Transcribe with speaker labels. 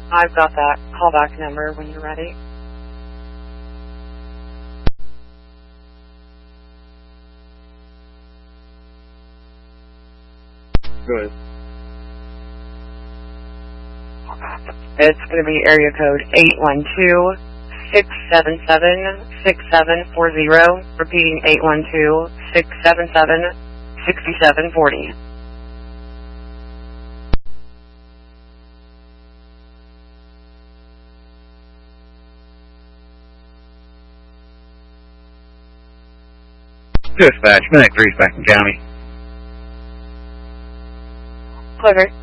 Speaker 1: I've got that callback number when you're ready.
Speaker 2: Good.
Speaker 1: It's going to be area code 812-677-6740. Repeating 812-677-6740.
Speaker 2: Dispatch, Minute 3, Spectrum County.
Speaker 1: Clever.